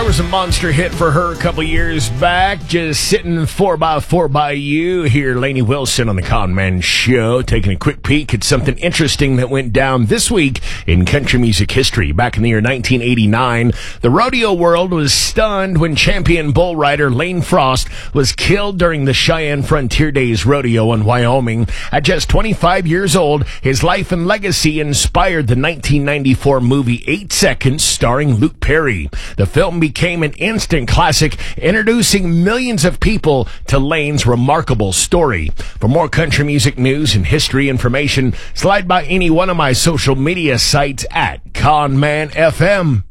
was a monster hit for her a couple years back. Just sitting 4x4 by you. Here, Lainey Wilson on the Con Man Show, taking a quick peek at something interesting that went down this week in country music history. Back in the year 1989, the rodeo world was stunned when champion bull rider Lane Frost was killed during the Cheyenne Frontier Days rodeo in Wyoming. At just 25 years old, his life and legacy inspired the 1994 movie 8 Seconds, starring Luke Perry. The film became an instant classic, introducing millions of people to Lane's remarkable story. For more country music news and history information, slide by any one of my social media sites at ConMan FM.